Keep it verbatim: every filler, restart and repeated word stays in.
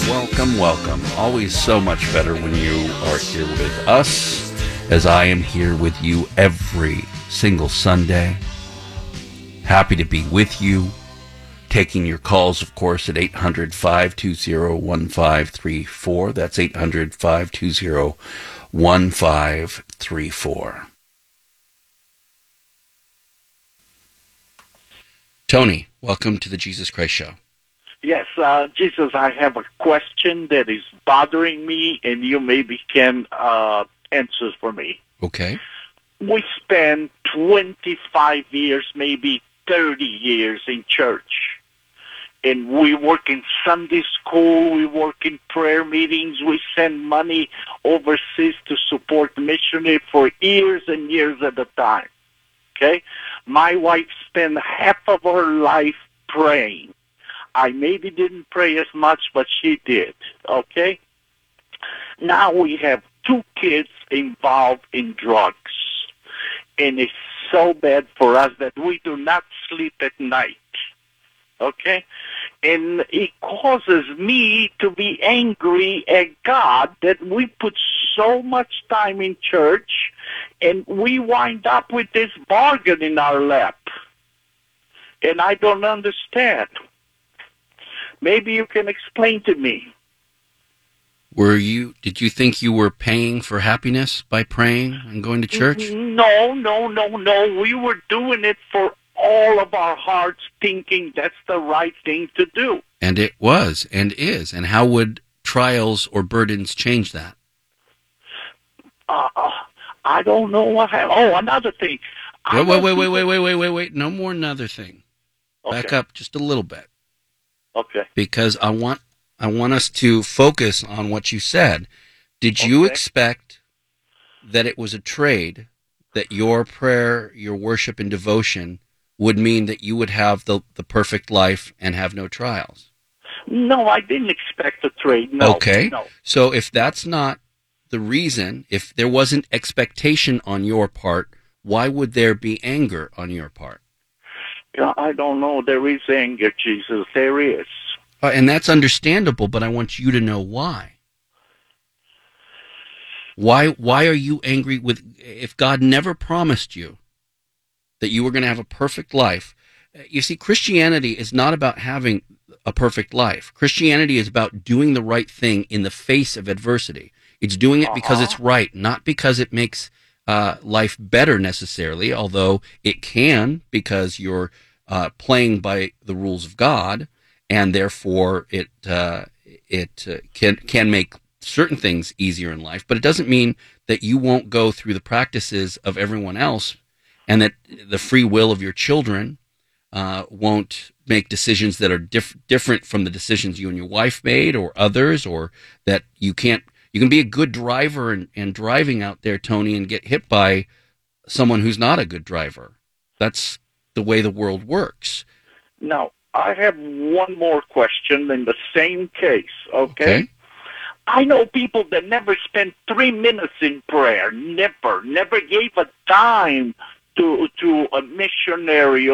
welcome, welcome. Always so much better when you are here with us, as I am here with you every single Sunday. Happy to be with you. Taking your calls, of course, at eight hundred, five two zero, one five three four. That's eight hundred, five two zero, one five three four. Tony, welcome to the Jesus Christ Show. Yes, uh, Jesus, I have a question that is bothering me, and you maybe can uh, answer for me. Okay. We spend twenty-five years, maybe thirty years in church, and we work in Sunday school, we work in prayer meetings, we send money overseas to support missionaries for years and years at a time. Okay? My wife spent half of her life praying. I maybe didn't pray as much, but she did, okay? Now we have two kids involved in drugs, and it's so bad for us that we do not sleep at night, okay? And it causes me to be angry at God that we put so much time in church, and we wind up with this bargain in our lap, and I don't understand. Maybe you can explain to me. Were you, did you think you were paying for happiness by praying and going to church? No, no, no, no. We were doing it for all of our hearts, thinking that's the right thing to do. And it was and is. And how would trials or burdens change that? Uh, I don't know what happened. Oh, another thing. Wait, wait, wait, wait, wait, wait, wait, wait, wait. No more another thing. Okay. Back up just a little bit. Okay. Because I want I want us to focus on what you said. Did you Okay. expect that it was a trade, that your prayer, your worship and devotion would mean that you would have the, the perfect life and have no trials? No, I didn't expect a trade. No. Okay. No. So if that's not the reason, if there wasn't expectation on your part, why would there be anger on your part? Yeah, I don't know. There is anger, Jesus. There is. Uh, and that's understandable, but I want you to know why. Why why are you angry with, if God never promised you that you were going to have a perfect life? You see, Christianity is not about having a perfect life. Christianity is about doing the right thing in the face of adversity. It's doing it because Uh-huh. it's right, not because it makes uh, life better necessarily, although it can, because you're uh, playing by the rules of God, and therefore it uh, it uh, can can make certain things easier in life. But it doesn't mean that you won't go through the practices of everyone else, and that the free will of your children uh, won't make decisions that are diff- different from the decisions you and your wife made, or others, or that you can't. You can be a good driver and, and driving out there, Tony, and get hit by someone who's not a good driver. That's the way the world works. Now, I have one more question in the same case, okay? Okay. I know people that never spent three minutes in prayer, never, never gave a dime to to a missionary